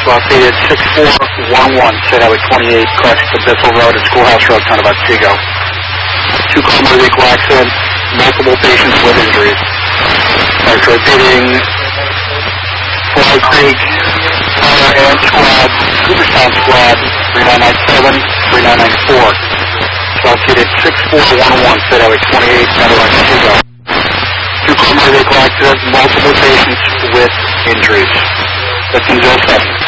located 6411, State Highway 28, crossing the Bissell Road and Schoolhouse Road, Town of Otsego. 2-car motor vehicle accident, multiple patients with injuries. After repeating, Fly Creek, Fire and Squad, Cooperstown Squad, 3997, 3994. Located 6411, State Highway 28, Town of Otsego. 2-car motor vehicle accident, multiple patients with injuries. 1507.